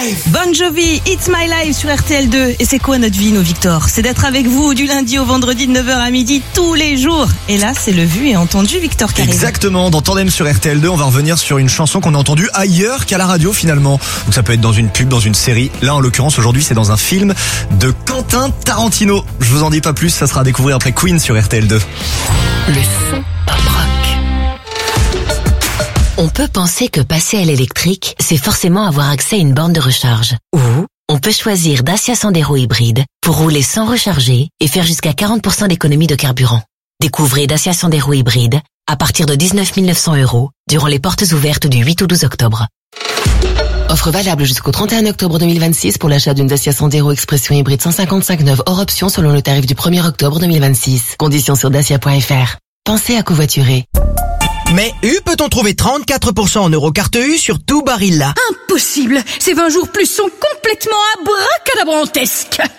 life. Bon Jovi, It's My Life sur RTL2. Et c'est quoi notre vie, nos Victor? C'est d'être avec vous du lundi au vendredi de 9h à midi tous les jours. Et là, c'est le vu et entendu, Victor, qui arrive. Exactement, dans Tandem sur RTL2, on va revenir sur une chanson qu'on a entendue ailleurs qu'à la radio finalement. Donc ça peut être dans une pub, dans une série. Là, en l'occurrence, aujourd'hui, c'est dans un film de Quentin Tarantino. Je vous en dis pas plus, ça sera à découvrir après Queen sur RTL2. Le son pop rock. On peut penser que passer à l'électrique, c'est forcément avoir accès à une borne de recharge. Ou on peut choisir Dacia Sandero hybride pour rouler sans recharger et faire jusqu'à 40% d'économie de carburant. Découvrez Dacia Sandero hybride à partir de 19 900 € durant les portes ouvertes du 8 au 12 octobre. Offre valable jusqu'au 31 octobre 2026 pour l'achat d'une Dacia Sandero Expression hybride 155 neuve hors option selon le tarif du 1er octobre 2026. Conditions sur dacia.fr. Pensez à covoiturer. Mais peut-on trouver 34% en Eurocarte U sur tout Barilla? Impossible! Ces 20 jours plus sont complètement abracadabrantesques!